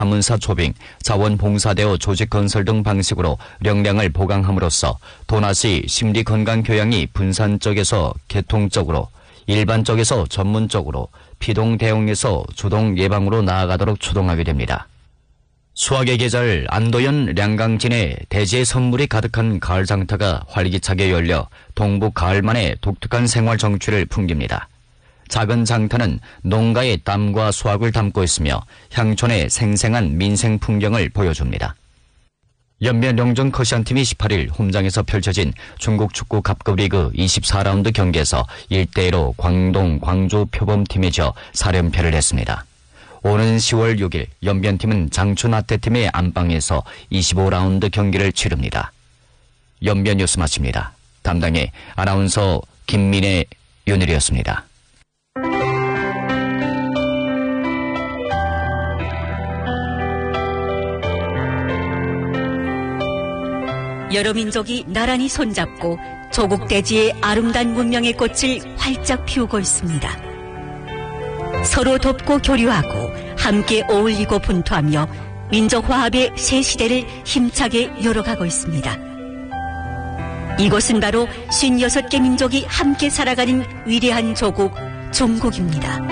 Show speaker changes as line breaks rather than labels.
자문사 초빙, 자원봉사대오 조직건설 등 방식으로 역량을 보강함으로써 도나시 심리건강교양이 분산적에서 계통적으로, 일반적에서 전문적으로, 피동대응에서 주동 예방으로 나아가도록 추동하게 됩니다. 수학의 계절 안도현 량강진의 대지의 선물이 가득한 가을 장터가 활기차게 열려 동북 가을만의 독특한 생활 정취를 풍깁니다. 작은 장터는 농가의 땀과 수확을 담고 있으며 향촌의 생생한 민생 풍경을 보여줍니다. 연변 영종 커시안팀이 18일 홈장에서 펼쳐진 중국 축구 갑급리그 24라운드 경기에서 1대1로 광주 표범팀에 져 4連패를 했습니다. 오는 10월 6일 연변팀은 장춘 아태팀의 안방에서 25라운드 경기를 치릅니다. 연변 뉴스 마칩니다. 담당의 아나운서 김민혜, 윤일이었습니다.
여러 민족이 나란히 손잡고 조국 대지의 아름다운 문명의 꽃을 활짝 피우고 있습니다. 서로 돕고 교류하고 함께 어울리고 분투하며 민족 화합의 새 시대를 힘차게 열어가고 있습니다. 이곳은 바로 56개 민족이 함께 살아가는 위대한 조국, 중국입니다.